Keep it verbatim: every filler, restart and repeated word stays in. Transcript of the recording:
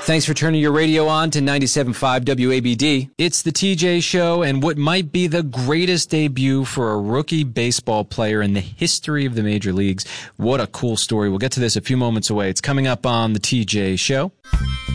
Thanks for turning your radio on to ninety-seven point five W A B D. It's the T J Show, and what might be the greatest debut for a rookie baseball player in the history of the major leagues. What a cool story. We'll get to this a few moments away. It's coming up on the T J Show.